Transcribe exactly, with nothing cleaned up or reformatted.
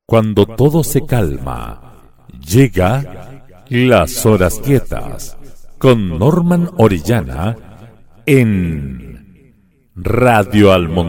Cuando todo se calma, llega Las Horas Quietas con Norman Orellana en Radio Almonte.